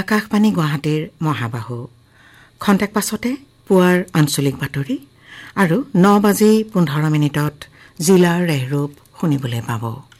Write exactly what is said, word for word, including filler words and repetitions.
আকাশবাণী গুৱাহাটীৰ মহাবাহু খন্তেক পাছতে পুৱাৰ আঞ্চলিক বাতৰি আৰু ন বাজি পোন্ধৰ মিনিটত জিলাৰ ৰেহৰূপ শুনিবলৈ পাব।